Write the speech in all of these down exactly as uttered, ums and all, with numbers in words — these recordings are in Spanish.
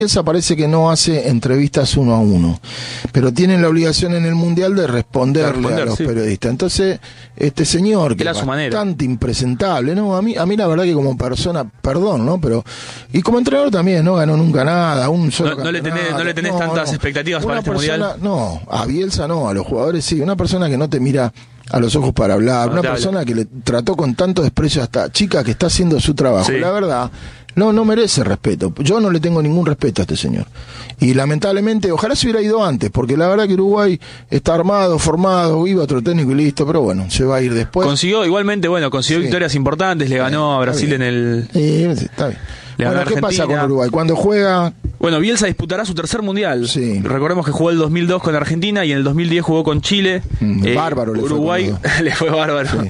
Bielsa parece que no hace entrevistas uno a uno, pero tienen la obligación en el Mundial de responderle de responder, a los sí. periodistas. Entonces, este señor, que es bastante impresentable, ¿no? A mí, a mí la verdad que como persona, perdón, ¿no? Pero, y como entrenador también, no ganó nunca nada, un solo No, no le tenés, no le tenés no, tantas no. expectativas Una para este persona, Mundial. No, a Bielsa no, a los jugadores sí. Una persona que no te mira a los ojos para hablar, no, una persona habla. que le trató con tanto desprecio a esta chica que está haciendo su trabajo. Sí. La verdad, no, no merece respeto. Yo no le tengo ningún respeto a este señor. Y lamentablemente, ojalá se hubiera ido antes, porque la verdad que Uruguay está armado, formado, iba otro técnico y listo, pero bueno, se va a ir después. Consiguió, igualmente, bueno, consiguió sí. victorias importantes, le ganó a Brasil en el... Sí, está bien. Bueno, ¿qué pasa con Uruguay? Cuando juega... Bueno, Bielsa disputará su tercer mundial. Sí. Recordemos que jugó el dos mil dos con Argentina y en el dos mil diez jugó con Chile. Mm, eh, bárbaro. Le Uruguay fue le fue bárbaro. Sí.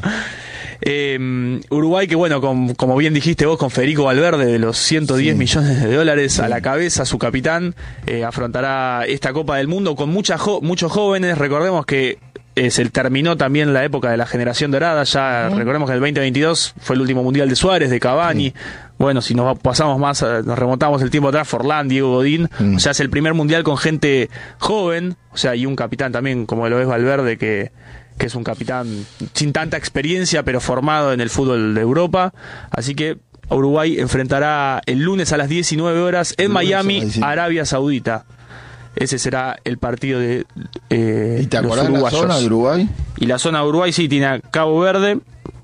Eh, Uruguay que bueno, con, como bien dijiste vos, con Federico Valverde de los ciento diez sí. millones de dólares sí. a la cabeza, su capitán, eh, afrontará esta Copa del Mundo con mucha jo muchos jóvenes. Recordemos que eh, se terminó también la época de la generación dorada, ya uh-huh. recordemos que el veinte veintidós fue el último mundial de Suárez, de Cavani. Sí. Bueno, si nos pasamos más, nos remontamos el tiempo atrás, Forlán, Diego Godín, mm. o sea, es el primer mundial con gente joven, o sea, y un capitán también, como lo es Valverde, que, que es un capitán sin tanta experiencia, pero formado en el fútbol de Europa. Así que Uruguay enfrentará el lunes a las diecinueve horas en Miami, Arabia Saudita. Ese será el partido de eh, ¿Y te los acordás uruguayos. La zona de Uruguay? Y la zona de Uruguay sí tiene a Cabo Verde.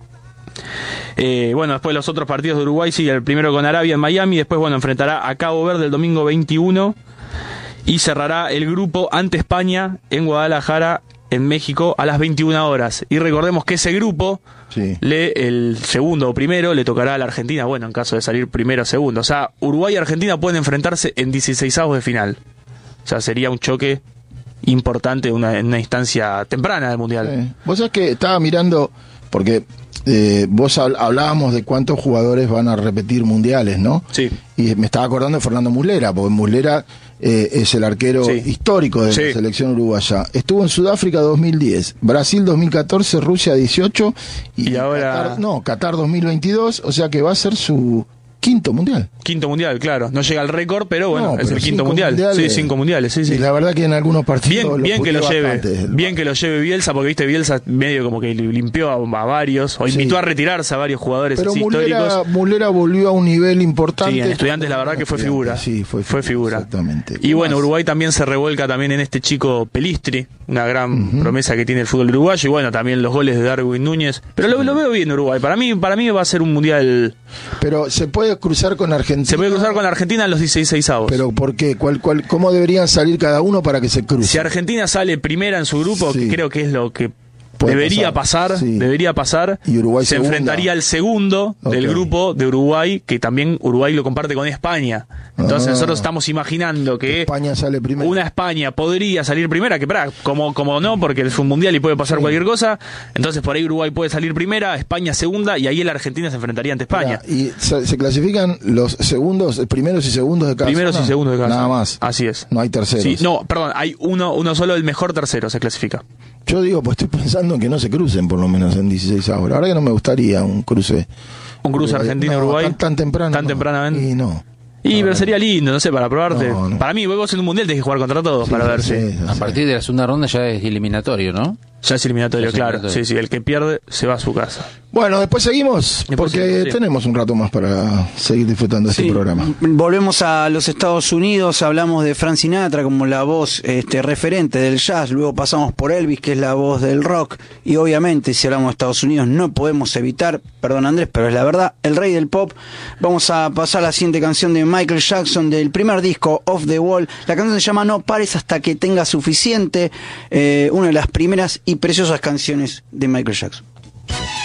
Eh, bueno, después los otros partidos de Uruguay sigue el primero con Arabia en Miami, después bueno enfrentará a Cabo Verde el domingo veintiuno y cerrará el grupo ante España en Guadalajara, en México, a las veintiuna horas. Y recordemos que ese grupo, sí. le, el segundo o primero, le tocará a la Argentina, bueno, en caso de salir primero o segundo. O sea, Uruguay y Argentina pueden enfrentarse en dieciseisavos de final. O sea, sería un choque importante en una, una instancia temprana del Mundial. Sí. Vos sabés que estaba mirando, porque eh, vos hablábamos de cuántos jugadores van a repetir mundiales, ¿no? Sí. Y me estaba acordando de Fernando Muslera, porque Muslera eh, es el arquero sí. histórico de sí. la selección uruguaya. Estuvo en Sudáfrica dos mil diez, Brasil dos mil catorce, Rusia dieciocho y, y ahora Qatar, no, Qatar dos mil veintidós, o sea que va a ser su quinto mundial. Quinto mundial, claro. No llega al récord, pero bueno, no, pero es el quinto mundial. Sí, cinco mundiales, sí, sí. Y la verdad que en algunos partidos bien, bien que lo lleve, bastante. bien que lo lleve Bielsa, porque viste Bielsa medio como que limpió a, a varios, o invitó sí. a retirarse a varios jugadores pero así, Muslera, históricos. Volvió volvió a un nivel importante. Sí, en Estudiantes la verdad que fue figura. Sí, fue, fue figura. Exactamente. Y bueno, más? Uruguay también se revuelca también en este chico Pelistri, una gran uh-huh. promesa que tiene el fútbol uruguayo, y bueno, también los goles de Darwin Núñez. Pero sí. lo, lo veo bien Uruguay. Para mí, para mí va a ser un mundial. Pero se puede cruzar con Argentina. Se puede cruzar con Argentina en los dieciseisavos. ¿Pero por qué? ¿Cuál, cuál, ¿Cómo deberían salir cada uno para que se cruce? Si Argentina sale primera en su grupo, sí. que creo que es lo que debería pasar, pasar sí. debería pasar, y Uruguay se segunda. enfrentaría al segundo okay. del grupo de Uruguay, que también Uruguay lo comparte con España. Entonces ah. nosotros estamos imaginando que España sale primero. Una España podría salir primera, que para, como, como no, porque es un mundial y puede pasar sí. cualquier cosa. Entonces por ahí Uruguay puede salir primera, España segunda, y ahí la Argentina se enfrentaría ante España. Mira, y se, se clasifican los segundos, primeros y segundos de cada Primeros zona. y segundos de cada Nada más. Así es. No hay terceros. Sí, no, perdón, hay uno, uno solo, el mejor tercero se clasifica. Yo digo, pues estoy pensando en que no se crucen por lo menos en dieciséis ahora. Ahora que no me gustaría un cruce. Un cruce Argentina-Uruguay. No, tan, tan temprano. Tan no. tempranamente. Y no. Y pero sería lindo, no sé, para probarte. No, no. Para mí, vos en un mundial tenés que jugar contra todos sí, para ver si. Sí, a partir de la segunda ronda ya es eliminatorio, ¿no? Ya es eliminatorio, es claro. eliminatorio. Sí, sí, el que pierde se va a su casa. Bueno, después seguimos, después porque sí. tenemos un rato más para seguir disfrutando de sí. este programa. Volvemos a los Estados Unidos, hablamos de Frank Sinatra como la voz este, referente del jazz, luego pasamos por Elvis, que es la voz del rock, y obviamente si hablamos de Estados Unidos no podemos evitar, perdón Andrés, pero es la verdad, el rey del pop. Vamos a pasar a la siguiente canción de Michael Jackson, del primer disco, Off the Wall. La canción se llama No pares hasta que tengas suficiente, eh, una de las primeras y preciosas canciones de Michael Jackson.